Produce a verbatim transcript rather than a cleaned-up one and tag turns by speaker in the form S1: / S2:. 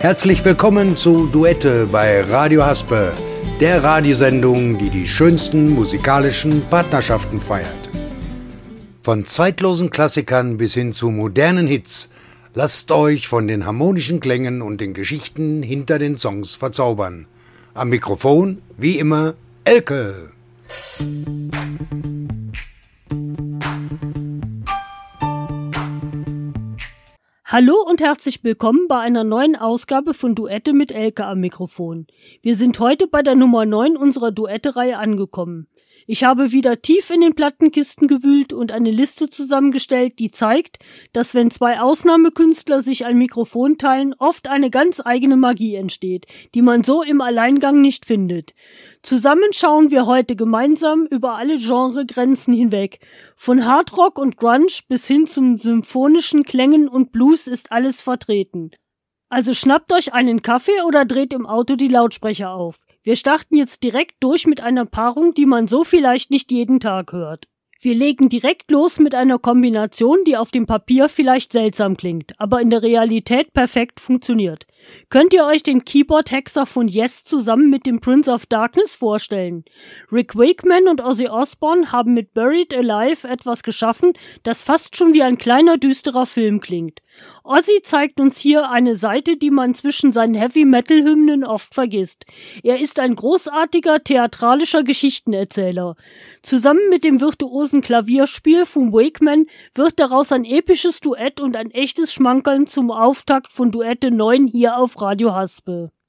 S1: Herzlich willkommen zu Duette bei Radio Haspe, der Radiosendung, die die schönsten musikalischen Partnerschaften feiert. Von zeitlosen Klassikern bis hin zu modernen Hits, lasst euch von den harmonischen Klängen und den Geschichten hinter den Songs verzaubern. Am Mikrofon, wie immer, Elke.
S2: Hallo und herzlich willkommen bei einer neuen Ausgabe von Duette mit Elke am Mikrofon. Wir sind heute bei der Nummer neun unserer Duette-Reihe angekommen. Ich habe wieder tief in den Plattenkisten gewühlt und eine Liste zusammengestellt, die zeigt, dass wenn zwei Ausnahmekünstler sich ein Mikrofon teilen, oft eine ganz eigene Magie entsteht, die man so im Alleingang nicht findet. Zusammen schauen wir heute gemeinsam über alle Genregrenzen hinweg. Von Hardrock und Grunge bis hin zum symphonischen Klängen und Blues ist alles vertreten. Also schnappt euch einen Kaffee oder dreht im Auto die Lautsprecher auf. Wir starten jetzt direkt durch mit einer Paarung, die man so vielleicht nicht jeden Tag hört. Wir legen direkt los mit einer Kombination, die auf dem Papier vielleicht seltsam klingt, aber in der Realität perfekt funktioniert. Könnt ihr euch den Keyboard-Hexer von Yes zusammen mit dem Prince of Darkness vorstellen? Rick Wakeman und Ozzy Osbourne haben mit Buried Alive etwas geschaffen, das fast schon wie ein kleiner düsterer Film klingt. Ozzy zeigt uns hier eine Seite, die man zwischen seinen Heavy-Metal-Hymnen oft vergisst. Er ist ein großartiger theatralischer Geschichtenerzähler. Zusammen mit dem virtuosen Klavierspiel von Wakeman wird daraus ein episches Duett und ein echtes Schmankerl zum Auftakt von Duette neun hier auf Radio Haspe.